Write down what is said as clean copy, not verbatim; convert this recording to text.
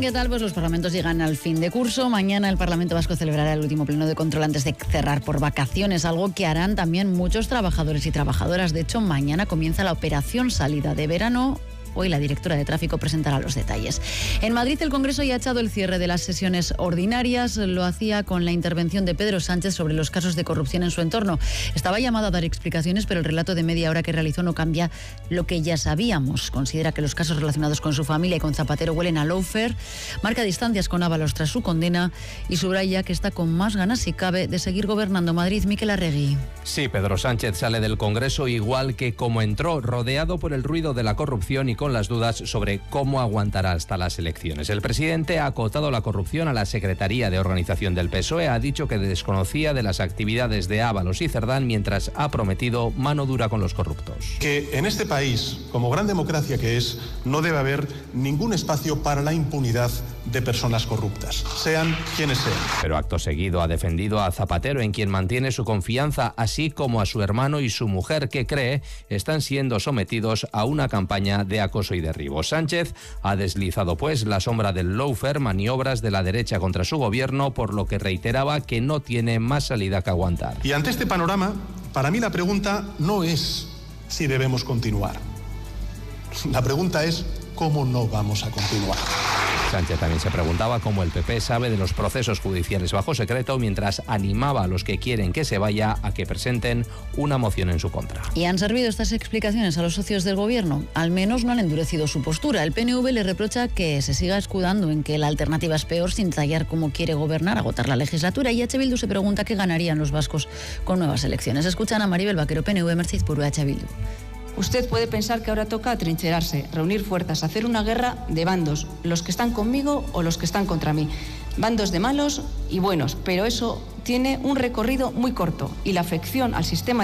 ¿qué tal? Pues los parlamentos llegan al fin de curso. Mañana el Parlamento Vasco celebrará el último pleno de control antes de cerrar por vacaciones, algo que harán también muchos trabajadores y trabajadoras. De hecho, mañana comienza la operación salida de verano. Hoy la directora de Tráfico presentará los detalles. En Madrid el Congreso ya ha echado el cierre de las sesiones ordinarias. Lo hacía con la intervención de Pedro Sánchez sobre los casos de corrupción en su entorno. Estaba llamado a dar explicaciones, pero el relato de media hora que realizó no cambia lo que ya sabíamos. Considera que los casos relacionados con su familia y con Zapatero huelen a lawfare. Marca distancias con Ábalos tras su condena y subraya que está con más ganas, si cabe, de seguir gobernando Madrid. Miquel Arregui. Sí, Pedro Sánchez sale del Congreso igual que como entró, rodeado por el ruido de la corrupción y con las dudas sobre cómo aguantará hasta las elecciones. El presidente ha acotado la corrupción a la Secretaría de Organización del PSOE, ha dicho que desconocía de las actividades de Ábalos y Cerdán, mientras ha prometido mano dura con los corruptos. Que en este país, como gran democracia que es, no debe haber ningún espacio para la impunidad de personas corruptas, sean quienes sean. Pero acto seguido ha defendido a Zapatero, en quien mantiene su confianza, así como a su hermano y su mujer, que cree están siendo sometidos a una campaña de acoso y derribo. Sánchez ha deslizado pues la sombra del lawfare, maniobras de la derecha contra su gobierno, por lo que reiteraba que no tiene más salida que aguantar. Y ante este panorama, para mí la pregunta no es si debemos continuar. La pregunta es cómo no vamos a continuar. Sánchez también se preguntaba cómo el PP sabe de los procesos judiciales bajo secreto, mientras animaba a los que quieren que se vaya a que presenten una moción en su contra. ¿Y han servido estas explicaciones a los socios del gobierno? Al menos no han endurecido su postura. El PNV le reprocha que se siga escudando en que la alternativa es peor, sin detallar cómo quiere gobernar, agotar la legislatura. Y H. Bildu se pregunta qué ganarían los vascos con nuevas elecciones. Escuchan a Maribel Vaquero, PNV, Mercedes Puru, H. Bildu. Usted puede pensar que ahora toca atrincherarse, reunir fuerzas, hacer una guerra de bandos, los que están conmigo o los que están contra mí. Bandos de malos y buenos, pero eso tiene un recorrido muy corto y la afección al sistema